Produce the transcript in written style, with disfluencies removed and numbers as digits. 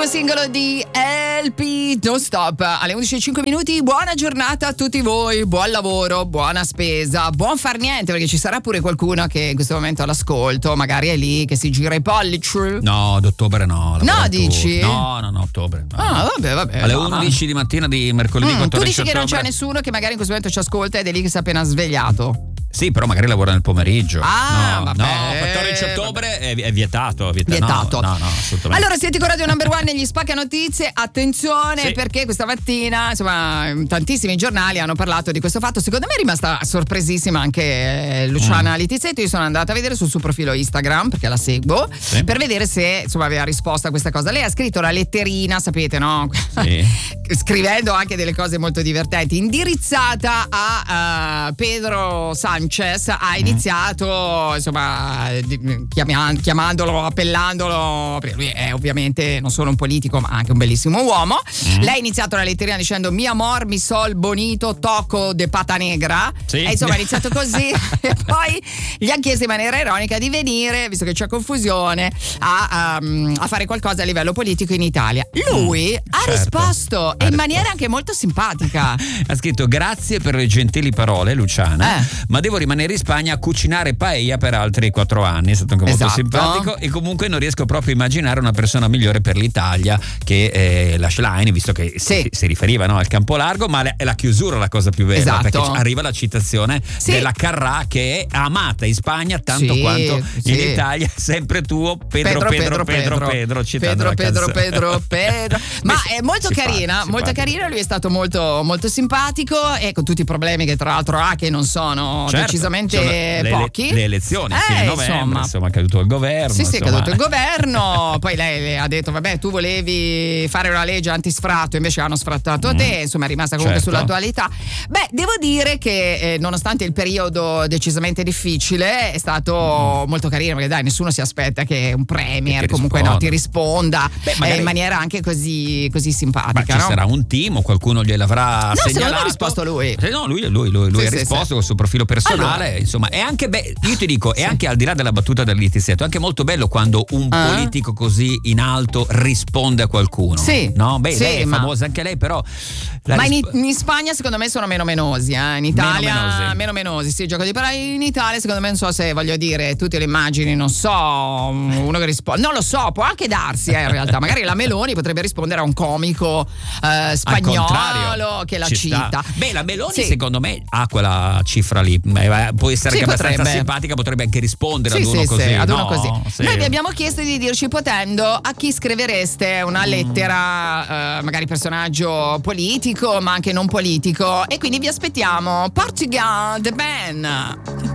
singolo di LP, Don't Stop, alle 11:05. Buona giornata a tutti voi, buon lavoro, buona spesa, buon far niente, perché ci sarà pure qualcuno che in questo momento all'ascolto magari è lì che si gira i pollici. No, d'ottobre no. No, dici? No, ottobre. No. Ah, vabbè. Alle 11 di mattina di mercoledì 14 tu dici ottobre. che non c'è nessuno che magari in questo momento ci ascolta ed è lì che si è appena svegliato. Sì, però magari lavora nel pomeriggio. Vabbè. No, 14 ottobre è vietato. Vietato. No, assolutamente. Allora, siete con Radio Number One negli Spacca Notizie. Attenzione, sì, perché questa mattina, insomma, tantissimi giornali hanno parlato di questo fatto. Secondo me è rimasta sorpresissima anche Luciana Littizzetto. Io sono andata a vedere sul suo profilo Instagram, perché la seguo, sì, per vedere se insomma aveva risposto a questa cosa. Lei ha scritto la letterina, sapete, no? Sì. Scrivendo anche delle cose molto divertenti, indirizzata a Pedro Sanchez. Ha iniziato, insomma, chiamandolo, appellandolo, perché lui è ovviamente non solo un politico ma anche un bellissimo uomo. Lei ha iniziato la letterina dicendo mi amor, mi sol bonito, toco de pata negra, sì, e insomma ha iniziato così e poi gli hanno chiesto in maniera ironica di venire, visto che c'è confusione, a fare qualcosa a livello politico in Italia. Lui ha risposto in maniera anche molto simpatica. Ha scritto grazie per le gentili parole, Luciana, ma devo rimanere in Spagna a cucinare paella per altri 4 anni. È stato anche molto simpatico, e comunque non riesco proprio a immaginare una persona migliore per l'Italia che la Schlein, visto che si riferiva, no, al campo largo, ma è la chiusura la cosa più bella, perché arriva la citazione della Carrà, che è amata in Spagna tanto quanto in Italia, sempre tuo Pedro. Ma è molto carina, molto carina. Lui è stato molto, molto simpatico, e con tutti i problemi che tra l'altro ha, che non sono decisamente pochi. Le elezioni fine novembre, insomma, è caduto il governo. Sì, è caduto il governo. Poi lei ha detto vabbè, tu volevi fare una legge antisfratto, invece hanno sfrattato te, insomma è rimasta comunque sull'attualità. Beh, devo dire che nonostante il periodo decisamente difficile è stato molto carino, perché dai, nessuno si aspetta che un premier comunque ti risponda in maniera anche così simpatica. Ci sarà un team o qualcuno gliel'avrà segnalato. Secondo me ha risposto lui. No, lui ha risposto col suo profilo personale. Allora, insomma, è anche io ti dico, è anche al di là della battuta del Littizzetto, è anche molto bello quando un politico così in alto risponde a qualcuno. Sì. No? Beh, lei è famosa anche lei, però. Ma in Spagna secondo me sono meno menosi, in Italia meno menosi. Sì, gioco di parole. In Italia secondo me, non so se, voglio dire, tu te lo immagini, non so, uno che risponde, non lo so, può anche darsi in realtà, magari la Meloni potrebbe rispondere a un comico spagnolo che la cita. Beh, la Meloni secondo me ha quella cifra lì, può essere anche abbastanza simpatica, potrebbe anche rispondere ad uno così. Ad uno così. Noi vi abbiamo chiesto di dirci, potendo, a chi scrivereste una lettera, magari personaggio politico ma anche non politico, e quindi vi aspettiamo. Portugal, The Band.